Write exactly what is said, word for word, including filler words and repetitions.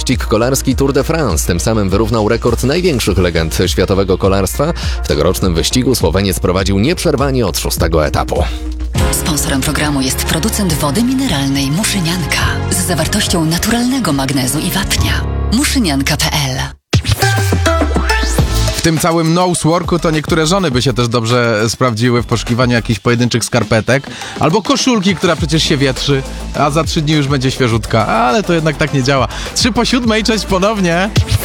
wyścig kolarski Tour de France. Tym samym wyrównał rekord największych legend światowego kolarstwa. W tegorocznym wyścigu Słoweniec prowadził nieprzerwanie od szóstego etapu. Sponsorem programu jest producent wody mineralnej Muszynianka z zawartością naturalnego magnezu i wapnia. muszynianka kropka pe el. W tym całym noseworku to niektóre żony by się też dobrze sprawdziły w poszukiwaniu jakichś pojedynczych skarpetek albo koszulki, która przecież się wietrzy, a za trzy dni już będzie świeżutka, ale to jednak tak nie działa. Trzy po siódmej, cześć ponownie!